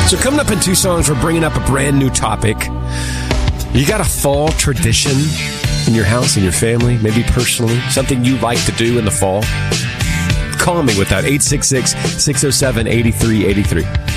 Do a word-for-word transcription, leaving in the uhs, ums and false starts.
So coming up in two songs, we're bringing up a brand new topic. You got a fall tradition in your house, in your family, maybe personally, something you like to do in the fall? Call me with that, eight six six, six oh seven, eight three eight three.